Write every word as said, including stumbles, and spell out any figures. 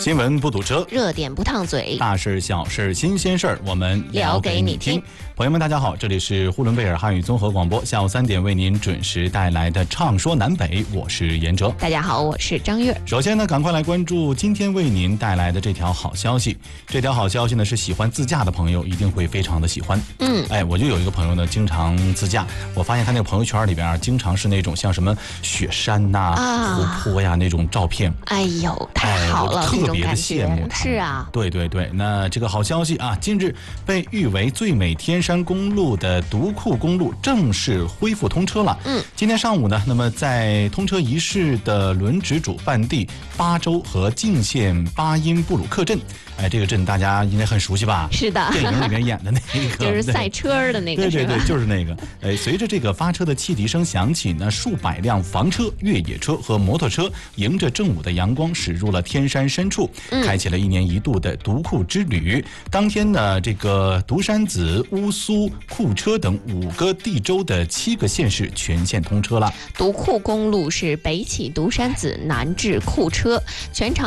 新闻不堵车， 热点不烫嘴， 大事小事新鲜事儿，我们聊给你听。朋友们，大家好，这里是呼伦贝尔汉语综合广播，下午三点为您准时带来的《畅说南北》，我是严哲。 大家好，我是张悦。 首先呢，赶快来关注今天为您带来的这条好消息。这条好消息呢，是喜欢自驾的朋友一定会非常的喜欢。嗯，哎，我就有一个朋友呢，经常自驾，我发现他那个朋友圈里边啊，经常是那种像什么雪山呐、啊、湖泊呀那种照片。 哎呦，太好了， 哎、特别的羡慕他。 是啊， 对对对，那这个好消息啊，近日被誉为最美天山公路的独库公路正式恢复通车了。嗯，今天上午呢，那么在通车仪式的轮值主办地巴州和泾县巴音布鲁克镇，哎，这个镇大家应该很熟悉吧？ 是的， 电影里面演的那个， 就是赛车的那个， 对对对，就是那个。哎，随着这个发车的汽笛声响起呢，数百辆房车、越野车和摩托车迎着正午的阳光驶入了天山深处，开启了一年一度的独库之旅。当天呢，这个独山子、乌苏、库车等五个地州的七个县市全线通车了。 独库公路是北起独山子，南至库车，全长